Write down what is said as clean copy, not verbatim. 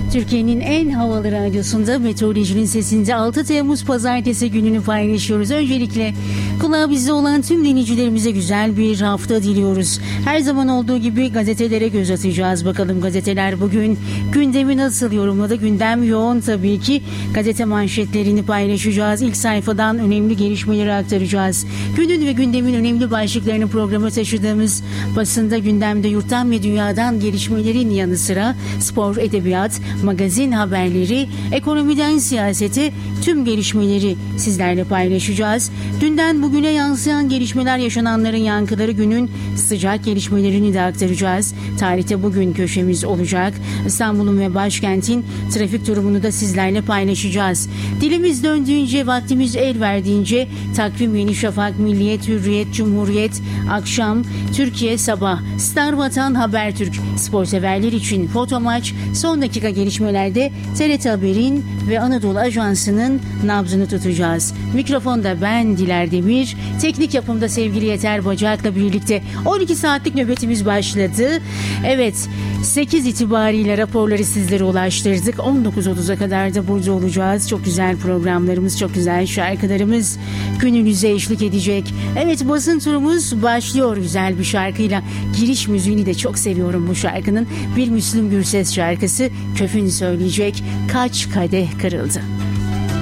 Türkiye'nin en havalı radyosunda Meteorolojinin Sesi'nde 6 Temmuz Pazartesi gününü paylaşıyoruz. Öncelikle kulağı bizde olan tüm dinleyicilerimize güzel bir hafta diliyoruz. Her zaman olduğu gibi gazetelere göz atacağız. Bakalım gazeteler bugün gündemi nasıl yorumladı? Gündem yoğun tabii ki. Gazete manşetlerini paylaşacağız. İlk sayfadan önemli gelişmeleri aktaracağız. Günün ve gündemin önemli başlıklarını programa taşıdığımız basında gündemde yurttan ve dünyadan gelişmelerin yanı sıra spor, edebiyat, magazin haberleri, ekonomiden siyasete tüm gelişmeleri sizlerle paylaşacağız. Dünden bugüne yansıyan gelişmeler, yaşananların yankıları, günün sıcak gelişmelerini de aktaracağız. Tarihte bugün köşemiz olacak. İstanbul'un ve başkentin trafik durumunu da sizlerle paylaşacağız. Dilimiz döndüğünce, vaktimiz el verdiğince takvim Yeni Şafak, Milliyet, Hürriyet, Cumhuriyet, Akşam, Türkiye Sabah, Star Vatan, Habertürk, spor severler için foto maç, son dakika gelişmelerde TRT Haber'in ve Anadolu Ajansı'nın nabzını tutacağız. Mikrofonda ben Diler Demir, teknik yapımda sevgili Yeter Bacak'la birlikte 12 saatlik nöbetimiz başladı. Evet, 8 itibariyle raporları sizlere ulaştırdık. 19.30'a kadar da burada olacağız. Çok güzel programlarımız, çok güzel şarkılarımız gününüze eşlik edecek. Evet, basın turumuz başlıyor güzel bir şarkıyla. Giriş müziğini de çok seviyorum bu şarkının. Bir Müslüm Gürses şarkısı, Köfün söyleyecek Kaç Kadeh Kırıldı.